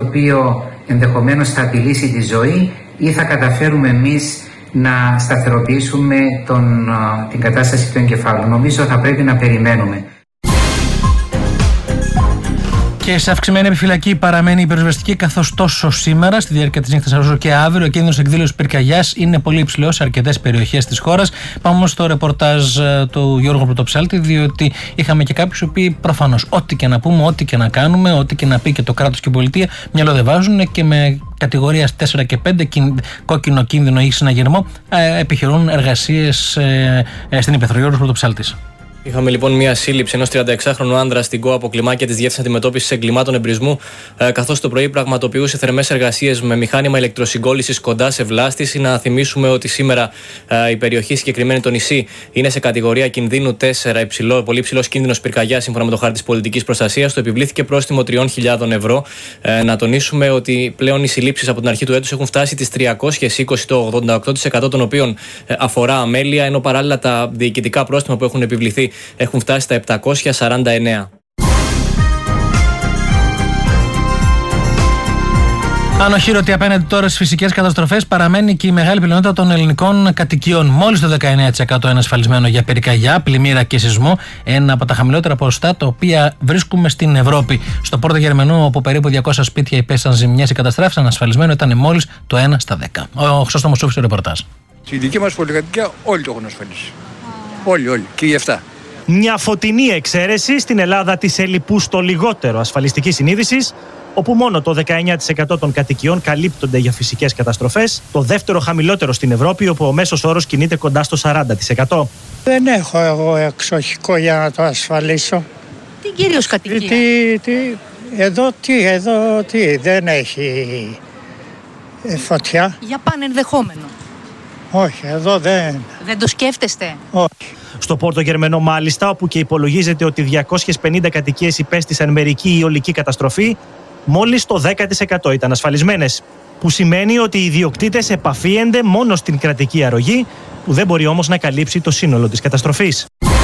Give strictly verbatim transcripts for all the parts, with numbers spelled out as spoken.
οποίο ενδεχομένως θα απειλήσει τη ζωή, ή θα καταφέρουμε εμείς να σταθεροποιήσουμε τον, την κατάσταση του εγκεφάλου. Νομίζω θα πρέπει να περιμένουμε. Και σε αυξημένη επιφυλακή παραμένει η πυροσβεστική, καθώς τόσο σήμερα, στη διάρκεια της νύχτας όσο και αύριο, ο κίνδυνος εκδήλωσης πυρκαγιάς είναι πολύ υψηλός σε αρκετές περιοχές της χώρας. Πάμε όμως στο ρεπορτάζ του Γιώργου Πρωτοψάλτη, διότι είχαμε και κάποιους οι οποίοι προφανώς, ό,τι και να πούμε, ό,τι και να κάνουμε, ό,τι και να πει και το κράτος και η πολιτεία, μυαλό δεν βάζουν και με κατηγορίας τέσσερα και πέντε, κόκκινο κίνδυνο ή συναγερμό, επιχειρούν εργασίες στην Ήπεθρο. Γιώργος Πρωτοψάλτης. Είχαμε λοιπόν μια σύλληψη ενός τριανταεξάχρονου άνδρα στην ΚΟΑΠΟ Κλιμάκια της Διεύθυνσης Αντιμετώπισης Εγκλημάτων Εμπρισμού, καθώς το πρωί πραγματοποιούσε θερμές εργασίες με μηχάνημα ηλεκτροσυγκόλλησης κοντά σε βλάστηση. Να θυμίσουμε ότι σήμερα η περιοχή, συγκεκριμένη το νησί, είναι σε κατηγορία κινδύνου τέσσερα, υψηλό, πολύ υψηλός κίνδυνος πυρκαγιάς σύμφωνα με το χάρτη της πολιτικής προστασίας. Το επιβλήθηκε πρόστιμο τριών χιλιάδων ευρώ. Να τονίσουμε ότι πλέον οι συλλήψεις από την αρχή του έτους έχουν φτάσει τις τριακόσιες είκοσι, το ογδόντα οκτώ τοις εκατό των οποίων αφορά αμέλεια, ενώ παράλληλα τα διοικητικά πρόστιμα που έχουν επιβληθεί έχουν φτάσει στα επτακόσια σαράντα εννέα. Ανοχήρωτη απέναντι τώρα στις φυσικές καταστροφές παραμένει και η μεγάλη πλειονότητα των ελληνικών κατοικιών. Μόλις το δεκαεννέα τοις εκατό είναι ασφαλισμένο για πυρκαγιά, πλημμύρα και σεισμό, ένα από τα χαμηλότερα ποσοστά τα οποία βρίσκουμε στην Ευρώπη. Στο Πόρτο Γερμανού, όπου περίπου διακόσια σπίτια υπέστησαν ζημιές ή καταστράφησαν, ασφαλισμένο ήταν μόλις το ένα στα δέκα. Ο Χρήστος Μοσούφης στο ρεπορτάζ. Στη δική μας πολυκατοικία όλοι το έχουν ασφαλίσει. Όλοι, όλοι. Και οι εφτά. Μια φωτεινή εξαίρεση στην Ελλάδα της ελλειπούς το λιγότερο ασφαλιστικής συνείδησης, όπου μόνο το δεκαεννέα τοις εκατό των κατοικιών καλύπτονται για φυσικές καταστροφές, το δεύτερο χαμηλότερο στην Ευρώπη, όπου ο μέσος όρος κινείται κοντά στο σαράντα τοις εκατό. Δεν έχω εγώ εξοχικό για να το ασφαλίσω. Τι κυρίως κατοικία? Τι, τι, εδώ τι, εδώ τι, δεν έχει ε, φωτιά. Για πανενδεχόμενο. Όχι, εδώ δεν. Δεν το σκέφτεστε? Όχι. Στο Πόρτο Γερμανό, μάλιστα, όπου και υπολογίζεται ότι διακόσιες πενήντα κατοικίες υπέστησαν μερική ή ολική καταστροφή, μόλις το δέκα τοις εκατό ήταν ασφαλισμένες. Που σημαίνει ότι οι ιδιοκτήτες επαφίενται μόνο στην κρατική αρρωγή, που δεν μπορεί όμως να καλύψει το σύνολο της καταστροφής.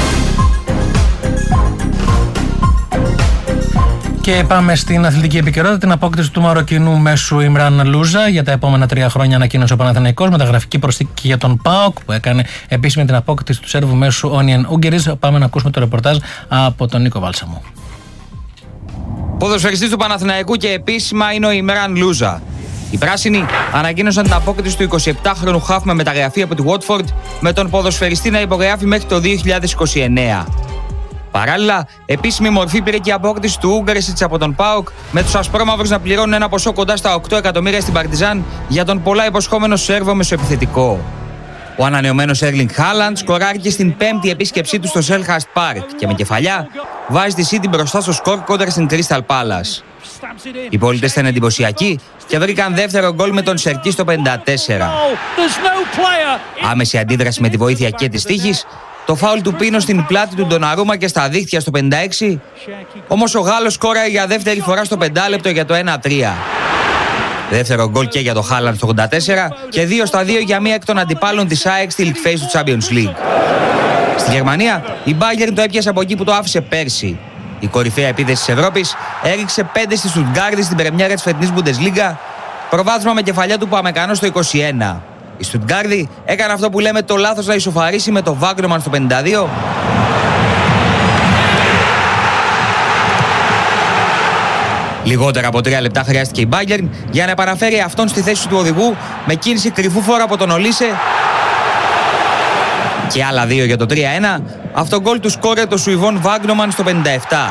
Και πάμε στην αθλητική επικαιρότητα. Την απόκτηση του Μαροκινού μέσου Ιμράν Λούζα για τα επόμενα τρία χρόνια ανακοίνωσε ο Παναθηναϊκός. Μεταγραφική προσθήκη για τον ΠΑΟΚ, που έκανε επίσημη την απόκτηση του Σέρβου μέσου Όνιεν Ούγκερις. Πάμε να ακούσουμε το ρεπορτάζ από τον Νίκο Βάλσαμο. Ποδοσφαιριστής του Παναθηναϊκού και επίσημα είναι ο Ιμράν Λούζα. Οι πράσινοι ανακοίνωσαν την απόκτηση του εικοσιεπτάχρονου χαφ με μεταγραφή από τη Watford, με τον ποδοσφαιριστή να υπογράφει μέχρι το δύο χιλιάδες είκοσι εννέα. Παράλληλα, επίσημη μορφή πήρε και η απόκτηση του Ούγκρεσιτς από τον ΠΑΟΚ, με τους ασπρόμαυρους να πληρώνουν ένα ποσό κοντά στα οκτώ εκατομμύρια στην Παρτιζάν για τον πολλά υποσχόμενο Σέρβο μεσοεπιθετικό. Ο ανανεωμένος Έρλινγκ Χάλαντ σκοράρει στην πέμπτη επίσκεψή του στο Selhurst Park και με κεφαλιά βάζει τη City μπροστά στο σκορ κόντρα στην Crystal Palace. Οι πολίτες ήταν εντυπωσιακοί και βρήκαν δεύτερο γκολ με τον Σερκί στο πενήντα τέσσερα. Άμεση αντίδραση με τη βοήθεια και της τύχης, το φάουλ του Πίνο στην πλάτη του Ντοναρούμα και στα δίχτυα στο πενήντα έξι, όμως ο Γάλλος σκόραρε για δεύτερη φορά στο πεντάλεπτο για το ένα τρία. Δεύτερο γκολ και για το Χάλαντ στο ογδόντα τέσσερα και δύο στα δύο για μία εκ των αντιπάλων της ΑΕΚ στη League Phase του Champions League. Στη Γερμανία, η Bayern το έπιασε από εκεί που το άφησε πέρσι. Η κορυφαία επίθεση της Ευρώπης έριξε πέντε στη Στουτγκάρδη στην πρεμιέρα της φετινής Bundesliga, προβάδισμα με κεφαλιά του Παμεκανό στο είκοσι ένα. Η Στουτγκάρδη έκανε αυτό που λέμε το λάθος να ισοφαρίσει με το Βάγκνομαν στο πενήντα δύο. Λιγότερα από τρία λεπτά χρειάστηκε η Bayern για να επαναφέρει αυτόν στη θέση του οδηγού με κίνηση κρυφού φόρα από τον Ολίσε. Και άλλα δύο για το τρία ένα. Αυτό γκολ του σκόρε το Σουιβόν Βάγκνομαν στο πενήντα επτά.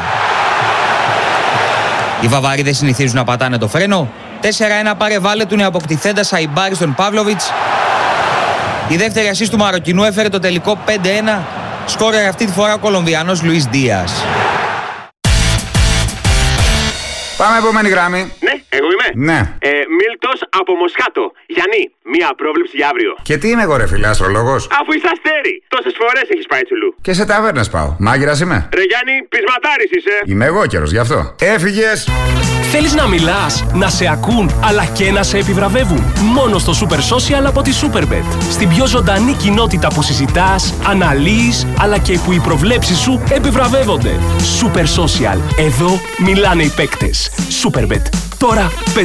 Οι Βαβαροί δεν συνηθίζουν να πατάνε το φρένο. τέσσερα ένα πάρε βάλε του νεοαποκτηθέντα Σαϊμπάρη στον Παύλοβιτς. Η δεύτερη ασίστ του Μαροκινού έφερε το τελικό πέντε ένα. Σκόρε αυτή τη φορά ο Κολομβιανός Λουίς Δίας. Πάμε επόμενη γράμμη. Ναι, εγώ είμαι. Ναι. Ε, Μίλτος από Μοσχάτο. Γιάννη, μία πρόβλεψη για αύριο. Και τι είμαι εγώ, ρε φίλε, αστρολόγος? Αφού είσαι αστέρι, τόσες φορές έχεις πάει τσουλού. Και σε ταβέρνες πάω. Μάγειρας είμαι. Ρε Γιάννη, πεισματάρης είσαι. Είμαι εγώ καιρος γι' αυτό. Έφυγες. Θέλεις να μιλάς, να σε ακούν, αλλά και να σε επιβραβεύουν? Μόνο στο Super Social από τη Superbet. Στην πιο ζωντανή κοινότητα που συζητάς, αναλύεις, αλλά και που οι προβλέψεις σου επιβραβεύονται. Super Social. Εδώ μιλάνε οι παίκτες. Superbet. Τώρα